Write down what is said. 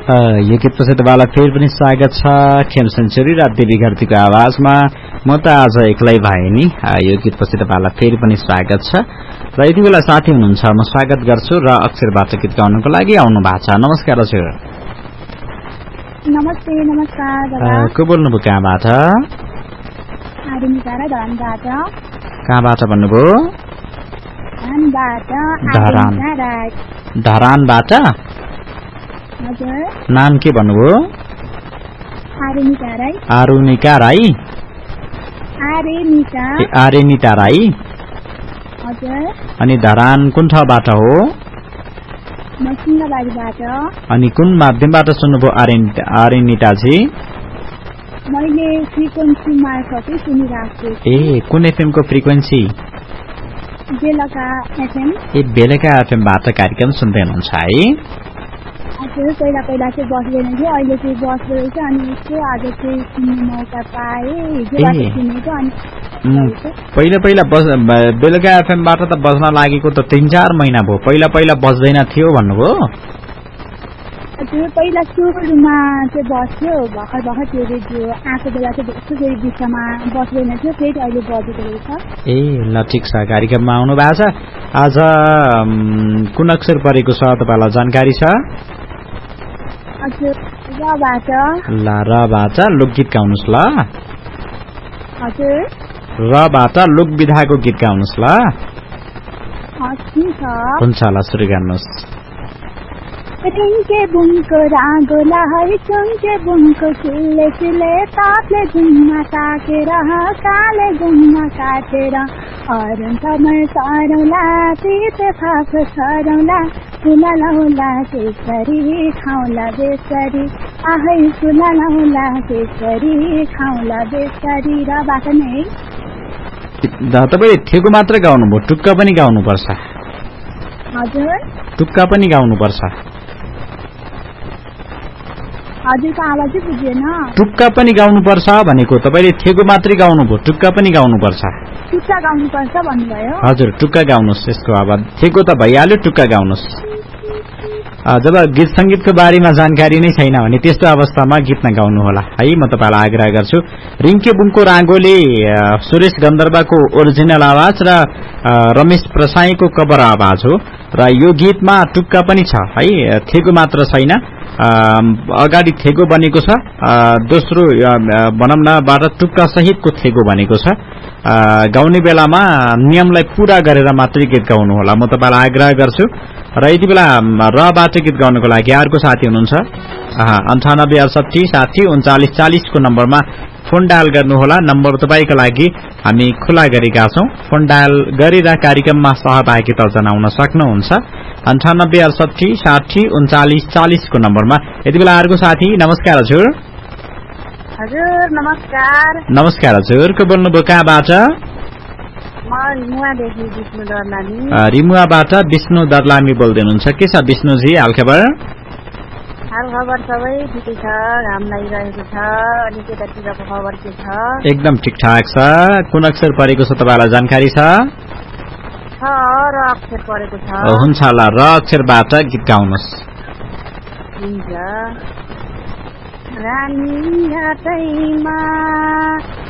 यो गीतपछि तपाईँलाई फेरि पनि स्वागत छ खेल सेन्चुरी र देवी घरतीको आवाजमा। म त आज एक्लै भए नि। यो गीतपछि तपाईँलाई फेरि पनि स्वागत छ र यति बेला साथी हुनुहुन्छ, म स्वागत गर्छु र अक्षरबाट गीत गाउनको लागि आउनु भएको छ। नमस्कार हजुर। नमस्ते। नमस्कार दादा। को बोल्नुभयो, कहाँबाट? कहाँबाट भन्नुभयो? धरानबाट। नाम के भन्नुभयो? आरुनिका राई। आरेनिता राई। अनि धरान कुन ठाउँबाट हो? अनि कुन माध्यमबाट सुन्नुभयो आरेनिताजी? मैले फ्रिक्वेन्सी मार्फतै सुनिरहेको छु। ए कुन एफएम को फ्रिक्वेन्सी? बेलका एफएम। ए बेलका एफएम बाट कार्यक्रम सुन्दै हुनुहुन्छ है? हजुर, पहिला चाहिँ बस्दैन थियो, अहिले चाहिँ बस्दो रहेछ। अनि यसो आज चाहिँ सुन्ने मौका पाएँ, हिजोबाट सुनेको। अनि पहिला बेलुका एफएम बाट त बज्न लागेको त 3-4 महिना भयो। पहिला बज्दैन थियो भन्नुभयो? हजुर, पहिला सुरुमा चाहिँ बस्थ्यो, भर्खर त्यो रेडियो आएको बेला चाहिँ बस्थ्यो, फेरि बिचमा बस्दैन थियो, फेरि अहिले बजेको रहेछ। ए ल ठिक छ, कार्यक्रममा आउनु भएको छ। आज कुन अक्षर परेको छ तपाईँलाई जानकारी छ? हजुर, रबाट लोकगीत गाउनुहोस् ल। हजुर, रबाट लोकविधाको गीत गाउनुहोस् ल। हुन्छ ल, सुरु गर्नुहोस्। रिङ्के बुनको रागोला है सुङ्के बुनको सिले सिले तापले घुममा काटेर काले घुममा काटेर अरुण समय सरौला तिते फाप सरौला फुला लाउला केसरी खाउला बेसरी आहै फुला लाउला केसरी खाउला बेसरी। र बाटो नै तपाईले ठेगो मात्र गाउनुभयो, टुक्का पनि गाउनुपर्छ? हजुर, टुक्का पनि गाउनुपर्छ? हजुरको आवाजै बुझेन। टुक्का पनि गाउनुपर्छ भनेको, तपाईले ठेगो मात्रै गाउनुभयो, टुक्का पनि गाउनुपर्छ? टुक्का गाउनुपर्छ भन्नुभयो। हजुर, टुक्का गाउनुहोस्। यसको अब ठेगो त भइहाल्यो, टुक्का गाउनुहोस्। जब गीत संगीतको बारेमा जानकारी नै छैन भने त्यस्तो अवस्थामा गीत नगाउनु होला है, म तपाईलाई आग्रह गर्छु। रिङ्के बुङको रागोले सुरेश गन्धर्वको ओरिजिनल आवाज र रमेश प्रसाईको कभर आवाज हो र यो गीतमा टुक्का पनि छ है, ठेगो मात्र छैन। अगाडि ठेगो बनेको छ, दोस्रो भनौँ न बाट टुक्का सहितको ठेगो बनेको छ। गाउने बेलामा नियमलाई पूरा गरेर मात्रै गीत गाउनु होला, म तपाईलाई आग्रह गर्छु। र यति बेला रबाट गीत गाउनको लागि अर्को साथी हुनुहुन्छ, 9868 60 39 40 को नम्बरमा फोन डायल गर्नुहोला। नम्बर तपाईको लागि हामी खुला गरेका छौं, फोन डायल गरेर कार्यक्रममा सहभागिता जनाउन सक्नुहुन्छ। 9868 60 39 40 को नम्बरमा। यति बेला अर्को साथी। नमस्कार हजुर। हजुर, नमस्कार। नमस्कार हजुर, को बोल्नुभयो, कहाँबाट? रिमुवाबाट विष्णु दर्लामी बोल्दै हुनुहुन्छ। के छ विष्णुजी हालखबर? हालखबर सबै ठिकै छ, घाम लागिरहेको छ। अनि केटातिरको खबर के छ? एकदम ठिकठाक छ। कुन अक्षर परेको छ तपाईँलाई जानकारी छ? र अक्षर परेको छ। हुन्छ ल, र अक्षरबाट गीत गाउनुहोस्। हुन्छ। रानी घाटैमा